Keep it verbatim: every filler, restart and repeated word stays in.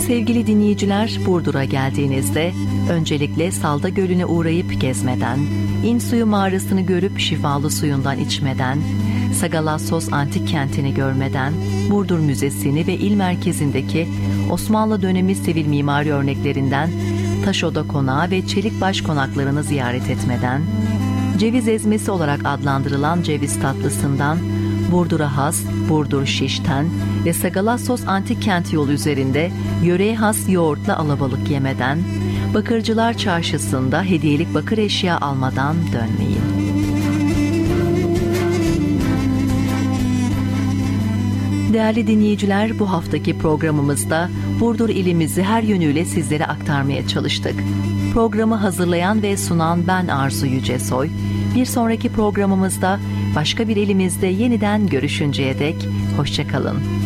Sevgili dinleyiciler, Burdur'a geldiğinizde öncelikle Salda Gölü'ne uğrayıp gezmeden, İnsuyu mağarasını görüp şifalı suyundan içmeden, Sagalassos Antik Kenti'ni görmeden, Burdur Müzesi'ni ve il merkezindeki Osmanlı dönemi sivil mimari örneklerinden Taşoda Konağı ve Çelikbaş konaklarını ziyaret etmeden, ceviz ezmesi olarak adlandırılan ceviz tatlısından Burdur'a has Burdur Şiş'ten ve Sagalassos Antik Kent yolu üzerinde yöreye has yoğurtla alabalık yemeden, Bakırcılar Çarşısı'nda hediyelik bakır eşya almadan dönmeyin. Değerli dinleyiciler, bu haftaki programımızda Burdur ilimizi her yönüyle sizlere aktarmaya çalıştık. Programı hazırlayan ve sunan ben Arzu Yücesoy. Bir sonraki programımızda başka bir ilimizde yeniden görüşünceye dek hoşça kalın.